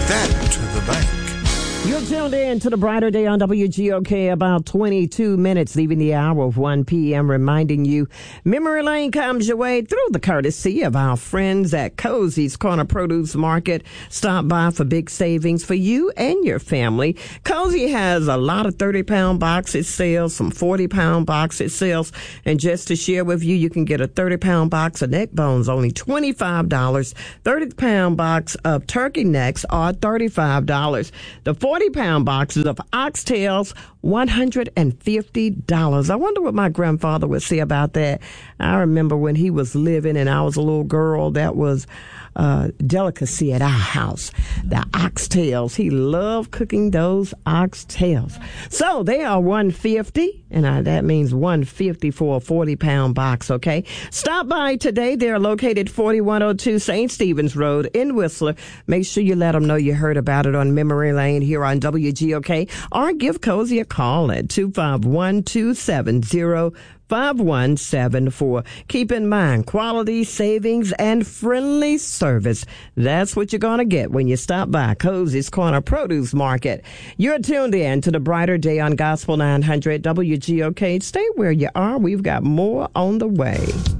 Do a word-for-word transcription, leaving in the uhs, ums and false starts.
that to the bank. You're tuned in to the Brighter Day on W G O K, about twenty-two minutes, leaving the hour of one p.m., reminding you Memory Lane comes your way through the courtesy of our friends at Cozy's Corner Produce Market. Stop by for big savings for you and your family. Cozy has a lot of thirty-pound boxes sales, some forty-pound boxes sales, and just to share with you, you can get a thirty-pound box of neck bones, only twenty-five dollars. thirty-pound box of turkey necks are thirty-five dollars. The forty-pound boxes of oxtails, one hundred fifty dollars. I wonder what my grandfather would say about that. I remember when he was living and I was a little girl, that was uh delicacy at our house. The oxtails. He loved cooking those oxtails. So they are one hundred fifty dollars, and I, that means one hundred fifty dollars for a forty-pound box, okay? Stop by today. They're located forty-one oh two Saint Stephen's Road in Whistler. Make sure you let them know you heard about it on Memory Lane here on W G O K, or give Cozy a call at two five one, two seven zero, five one seven four. Keep in mind, quality, savings, and friendly service. That's what you're going to get when you stop by Cozy's Corner Produce Market. You're tuned in to the Brighter Day on Gospel nine hundred W G O K. Stay where you are. We've got more on the way.